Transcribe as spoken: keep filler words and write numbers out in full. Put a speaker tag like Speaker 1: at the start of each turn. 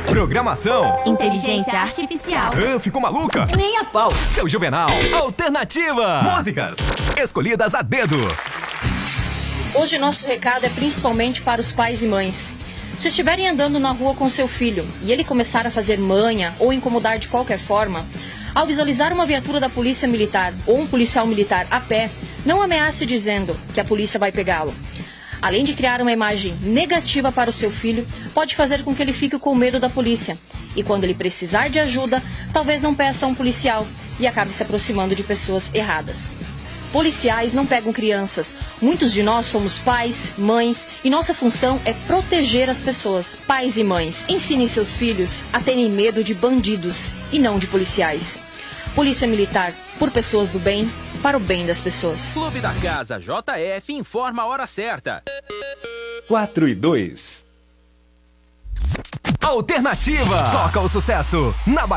Speaker 1: Programação.
Speaker 2: Inteligência artificial.
Speaker 1: Ah, ficou maluca?
Speaker 3: Nem a pau.
Speaker 1: Seu Juvenal. Alternativa.
Speaker 4: Músicas
Speaker 1: escolhidas a dedo.
Speaker 5: Hoje nosso recado é principalmente para os pais e mães. Se estiverem andando na rua com seu filho e ele começar a fazer manha ou incomodar de qualquer forma, ao visualizar uma viatura da polícia militar ou um policial militar a pé, não ameace dizendo que a polícia vai pegá-lo. Além de criar uma imagem negativa para o seu filho, pode fazer com que ele fique com medo da polícia. E quando ele precisar de ajuda, talvez não peça a um policial e acabe se aproximando de pessoas erradas. Policiais não pegam crianças. Muitos de nós somos pais, mães e nossa função é proteger as pessoas. Pais e mães, ensinem seus filhos a terem medo de bandidos e não de policiais. Polícia Militar, por pessoas do bem, para o bem das pessoas.
Speaker 6: Clube da Casa J F informa a hora certa.
Speaker 1: quatro e dois. Alternativa. Toca o sucesso na